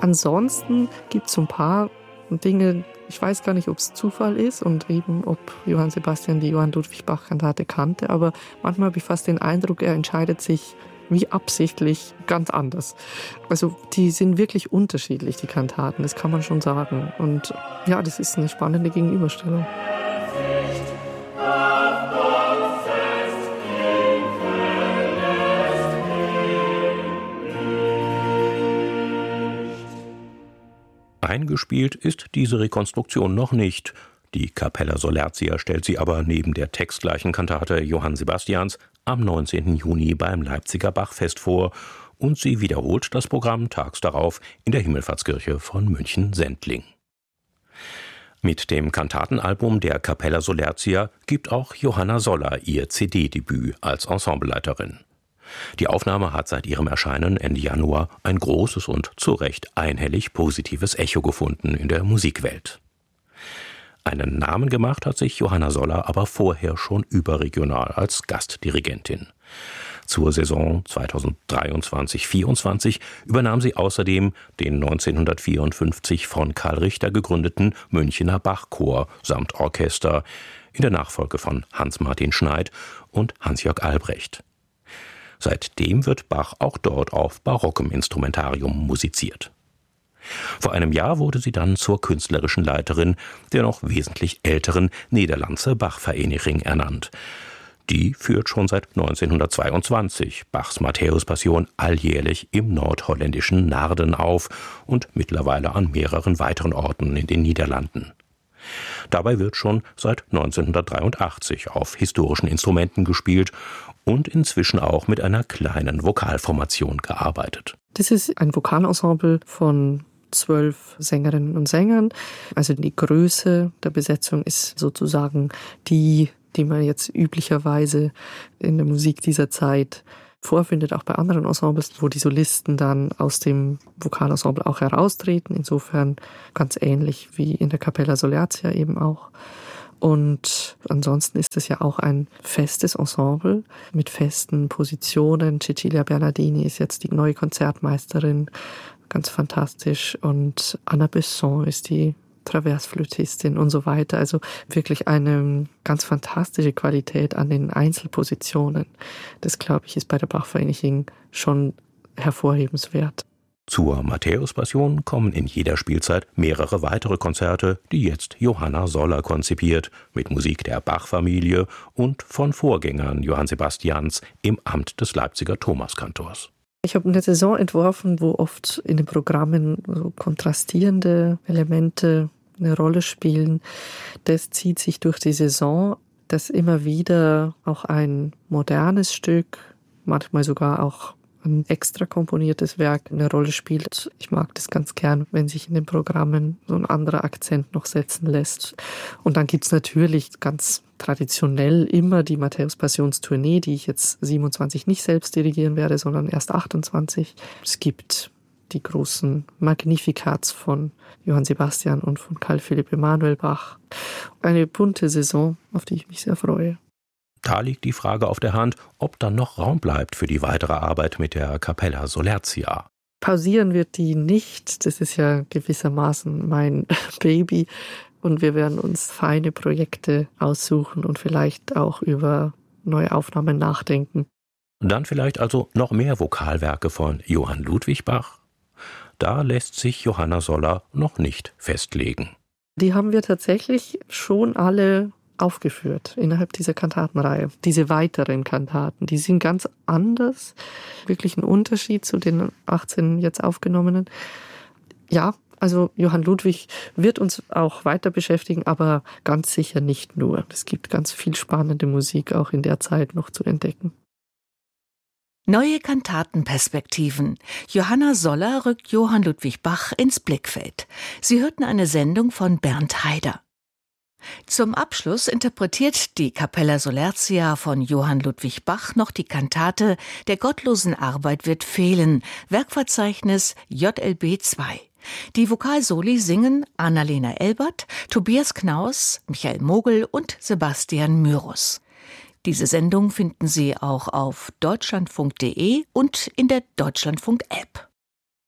Ansonsten gibt es so ein paar Dinge, ich weiß gar nicht, ob es Zufall ist und eben ob Johann Sebastian die Johann Ludwig Bach-Kantate kannte, aber manchmal habe ich fast den Eindruck, er entscheidet sich wie absichtlich ganz anders. Also die sind wirklich unterschiedlich, die Kantaten, das kann man schon sagen. Und ja, das ist eine spannende Gegenüberstellung. Eingespielt ist diese Rekonstruktion noch nicht. Die Capella Solertia stellt sie aber neben der textgleichen Kantate Johann Sebastians am 19. Juni beim Leipziger Bachfest vor und sie wiederholt das Programm tags darauf in der Himmelfahrtskirche von München-Sendling. Mit dem Kantatenalbum der Capella Solertia gibt auch Johanna Soller ihr CD-Debüt als Ensembleleiterin. Die Aufnahme hat seit ihrem Erscheinen Ende Januar ein großes und zu Recht einhellig positives Echo gefunden in der Musikwelt. Einen Namen gemacht hat sich Johanna Soller aber vorher schon überregional als Gastdirigentin. Zur Saison 2023/24 übernahm sie außerdem den 1954 von Karl Richter gegründeten Münchener Bachchor samt Orchester in der Nachfolge von Hans-Martin Schneid und Hans-Jörg Albrecht. Seitdem wird Bach auch dort auf barockem Instrumentarium musiziert. Vor einem Jahr wurde sie dann zur künstlerischen Leiterin der noch wesentlich älteren Nederlandse Bachvereniging ernannt. Die führt schon seit 1922 Bachs Matthäus-Passion alljährlich im nordholländischen Naarden auf und mittlerweile an mehreren weiteren Orten in den Niederlanden. Dabei wird schon seit 1983 auf historischen Instrumenten gespielt und inzwischen auch mit einer kleinen Vokalformation gearbeitet. Das ist ein Vokalensemble von 12 Sängerinnen und Sängern. Also die Größe der Besetzung ist sozusagen die man jetzt üblicherweise in der Musik dieser Zeit vorfindet, auch bei anderen Ensembles, wo die Solisten dann aus dem Vokalensemble auch heraustreten. Insofern ganz ähnlich wie in der Capella Solertia eben auch. Und ansonsten ist es ja auch ein festes Ensemble mit festen Positionen. Cecilia Bernardini ist jetzt die neue Konzertmeisterin, ganz fantastisch. Und Anna Besson ist die Traversflötistin und so weiter. Also wirklich eine ganz fantastische Qualität an den Einzelpositionen. Das, glaube ich, ist bei der Bachvereniging schon hervorhebenswert. Zur Matthäus-Passion kommen in jeder Spielzeit mehrere weitere Konzerte, die jetzt Johanna Soller konzipiert, mit Musik der Bach-Familie und von Vorgängern Johann Sebastians im Amt des Leipziger Thomaskantors. Ich habe eine Saison entworfen, wo oft in den Programmen so kontrastierende Elemente eine Rolle spielen. Das zieht sich durch die Saison, dass immer wieder auch ein modernes Stück, manchmal sogar auch ein extra komponiertes Werk eine Rolle spielt. Ich mag das ganz gern, wenn sich in den Programmen so ein anderer Akzent noch setzen lässt. Und dann gibt's natürlich ganz traditionell immer die Matthäus-Passionstournee, die ich jetzt 27 nicht selbst dirigieren werde, sondern erst 28. Es gibt die großen Magnificats von Johann Sebastian und von Carl Philipp Emanuel Bach. Eine bunte Saison, auf die ich mich sehr freue. Da liegt die Frage auf der Hand, ob dann noch Raum bleibt für die weitere Arbeit mit der Capella Solertia. Pausieren wird die nicht. Das ist ja gewissermaßen mein Baby. Und wir werden uns feine Projekte aussuchen und vielleicht auch über neue Aufnahmen nachdenken. Dann vielleicht also noch mehr Vokalwerke von Johann Ludwig Bach? Da lässt sich Johanna Soller noch nicht festlegen. Die haben wir tatsächlich schon alle aufgeführt innerhalb dieser Kantatenreihe. Diese weiteren Kantaten, die sind ganz anders. Wirklich ein Unterschied zu den 18 jetzt aufgenommenen. Ja, also Johann Ludwig wird uns auch weiter beschäftigen, aber ganz sicher nicht nur. Es gibt ganz viel spannende Musik auch in der Zeit noch zu entdecken. Neue Kantatenperspektiven. Johanna Soller rückt Johann Ludwig Bach ins Blickfeld. Sie hörten eine Sendung von Bernd Haider. Zum Abschluss interpretiert die Capella Solertia von Johann Ludwig Bach noch die Kantate Der gottlosen Arbeit wird fehlen, Werkverzeichnis JLB 2. Die Vokalsoli singen Annalena Elbert, Tobias Knaus, Michael Mogel und Sebastian Myrus. Diese Sendung finden Sie auch auf deutschlandfunk.de und in der Deutschlandfunk-App.